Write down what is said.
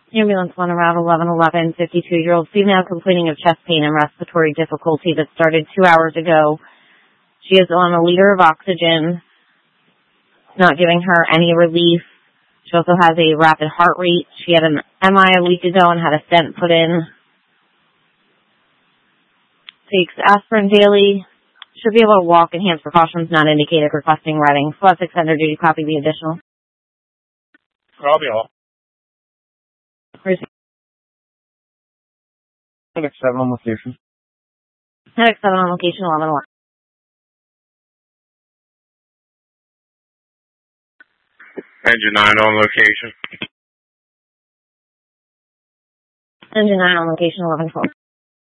Ambulance went around 11:11, 52-year-old female complaining of chest pain and respiratory difficulty that started 2 hours ago. She is on a liter of oxygen, not giving her any relief. She also has a rapid heart rate. She had an MI a week ago and had a stent put in. Takes aspirin daily. Should be able to walk. Enhanced precautions not indicated. Requesting riding. Squad 600, did you copy the additional? Copy all. Medic 7 on location. Medic 7 on location, 11:11. Engine 9 on location. Engine 9 on location, 11:12.